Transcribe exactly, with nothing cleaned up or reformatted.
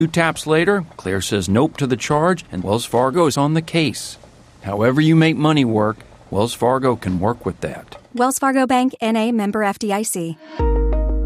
Two taps later, Claire says nope to the charge, and Wells Fargo is on the case. However you make money work, Wells Fargo can work with that. Wells Fargo Bank, N A, member F D I C.